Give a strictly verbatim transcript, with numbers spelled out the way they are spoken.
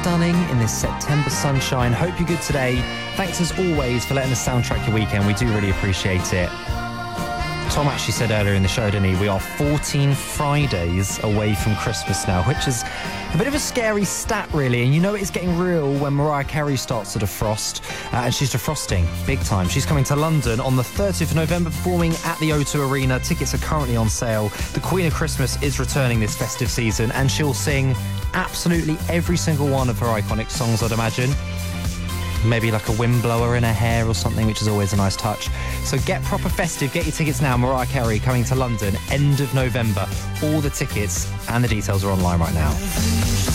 stunning in this September sunshine. Hope you're good today. Thanks as always for letting us soundtrack your weekend. We do really appreciate it. Tom actually said earlier in the show, didn't he, we are fourteen Fridays away from Christmas now, which is a bit of a scary stat, really. And you know it's getting real when Mariah Carey starts to defrost, uh, and she's defrosting big time. She's coming to London on the thirtieth of November, performing at the O two Arena. Tickets are currently on sale. The Queen of Christmas is returning this festive season, and she'll sing absolutely every single one of her iconic songs, I'd imagine. Maybe like a windblower in her hair or something, which is always a nice touch. So get proper festive. Get your tickets now. Mariah Carey coming to London, end of November. All the tickets and the details are online right now.